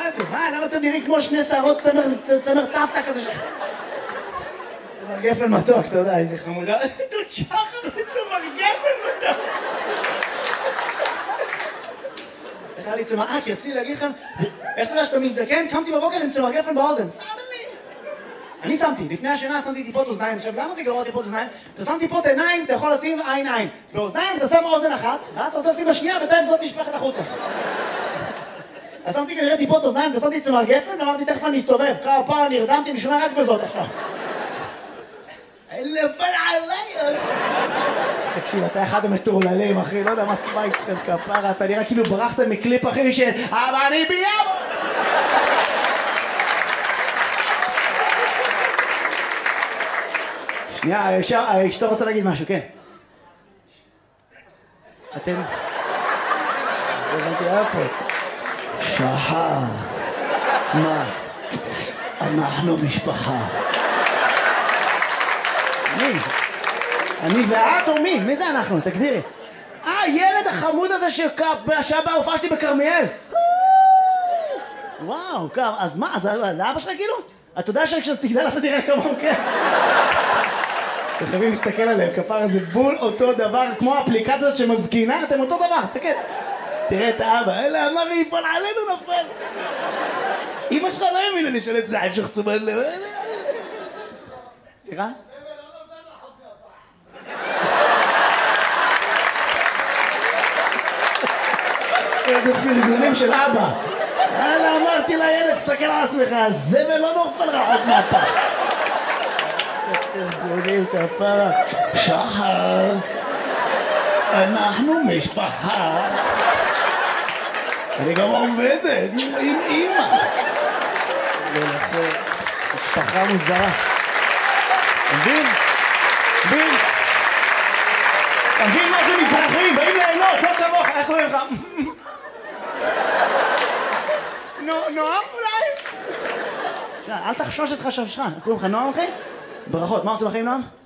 זה? למה אתם נראים כמו שני שערות צמר סבתא כזה ש... צמר גפן מתוק, אתה יודע, איזה חמודה. דוד שחר לצמר גפן מתוק. איך היה לי צמר... כי רציתי להגיד לכם, איך אתה יודע שאתה מזדקן? קמתי בבוקר עם צמר גפן באוזן. אני שמתי, לפני השינה שמתי טיפות אוזניים. עכשיו, למה זה גרוע טיפות אוזניים? אתה שם טיפות עיניים, אתה יכול לשים עין. באוזניים אתה שם אוזן אחת, ואז אתה רוצה לשים בשנייה, בינתיים זאת נשפכת החוצה. אז שמתי כנראה טיפות אוזניים, ושמתי צמר גפן, אמרתי, תכף אני אסתובב. כמה נרדמתי, אני שומע רק בזאת עכשיו. לבן עליי! תקשיב, אתה אחד המטורללים, אחי, לא יודע מה איתכם כפרה, אתה נראה כאילו ברחתם מקליפ אחי של אבל אני ביום! שנייה, אשתו רוצה להגיד משהו, כן. אתם... הבנתי, היה פה. שחר. מה? אנחנו משפחה. אני ואת או מי? מי זה אנחנו? תגדירי. ילד החמוד הזה שהיה בהופעה שלי בכרמיאל. וואו, אז מה? זה אבא שלך כאילו? אתה יודע שכשאתה תגדל אתה תראה כמוהו, כן? אתם חייבים להסתכל עליהם, כפר זה בול אותו דבר, כמו האפליקציות שמזקינה, אתם אותו דבר, תסתכל. תראה את האבא, אלה אמר לי, יפול עלינו נפל. אמא שלך לא האמינה לי של את זעב שחצומן לב. סליחה? איזה פרגונים של אבא. יאללה, אמרתי לילד, תסתכל על עצמך, הזבל לא נופל רחוק מהפח. פרגונים כפרה. שחר, אנחנו משפחה. אני גם עובדת עם אמא. משפחה מוזרה. מבין? תבין מה זה מזרחים, באים ליהנות, לא כמוך, איך קוראים לך? נועם אולי? אל תחשוש את חששך, איך קוראים לך נועם אחי? ברכות, מה עושים אחי נועם?